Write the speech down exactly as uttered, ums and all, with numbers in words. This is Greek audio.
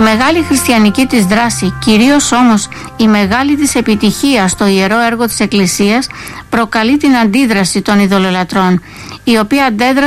μεγάλη χριστιανική της δράση, κυρίως όμως η μεγάλη της επιτυχία στο ιερό έργο της Εκκλησίας, προκαλεί την αντίδραση των ειδωλολατρών, η οποία αντέδρασε